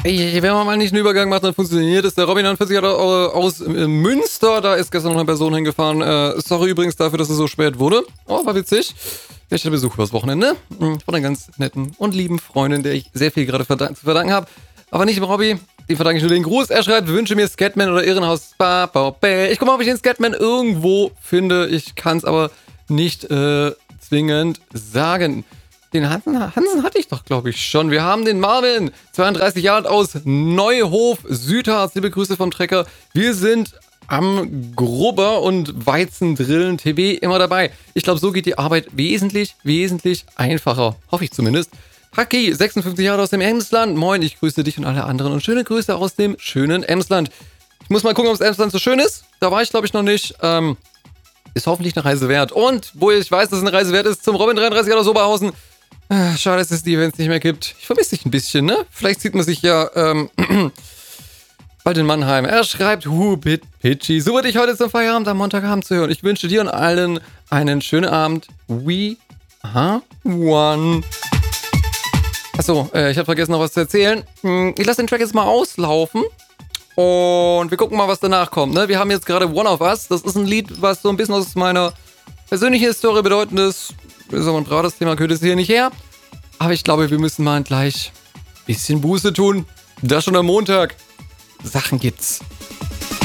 Ey, wenn man mal nicht einen Übergang macht, dann funktioniert es. Der Robin 49 hat aus Münster, da ist gestern noch eine Person hingefahren. Sorry übrigens dafür, dass es so spät wurde. Oh, war witzig. Ich hatte Besuch übers Wochenende von einer ganz netten und lieben Freundin, der ich sehr viel gerade zu verdanken habe. Aber nicht dem Robby, dem verdanke ich nur den Gruß. Er schreibt, wünsche mir Scatman oder Irrenhaus. Ich guck mal, ob ich den Scatman irgendwo finde. Ich kann es aber nicht zwingend sagen. Den Hansen hatte ich doch, glaube ich, schon. Wir haben den Marvin, 32 Jahre alt, aus Neuhof, Südharz. Liebe Grüße vom Trecker. Wir sind am Grubber und Weizendrillen TV immer dabei. Ich glaube, so geht die Arbeit wesentlich einfacher. Hoffe ich zumindest. Haki, 56 Jahre aus dem Emsland. Moin, ich grüße dich und alle anderen. Und schöne Grüße aus dem schönen Emsland. Ich muss mal gucken, ob das Emsland so schön ist. Da war ich, glaube ich, noch nicht. Ist hoffentlich eine Reise wert. Und wo ich weiß, dass es eine Reise wert ist, zum Robin 33 aus Oberhausen. Schade, dass es die Events nicht mehr gibt. Ich vermisse dich ein bisschen, ne? Vielleicht sieht man sich ja bald in Mannheim. Er schreibt, Pitchy. Super, dich heute zum Feierabend am Montagabend zu hören. Ich wünsche dir und allen einen schönen Abend. We are one. Achso, ich habe vergessen noch was zu erzählen. Ich lasse den Track jetzt mal auslaufen. Und wir gucken mal, was danach kommt, ne? Wir haben jetzt gerade One of Us. Das ist ein Lied, was so ein bisschen aus meiner persönlichen Historie bedeutend ist. So ein braves Thema gehört es hier nicht her. Aber ich glaube, wir müssen mal gleich ein bisschen Buße tun. Das schon am Montag. Sachen gibt's.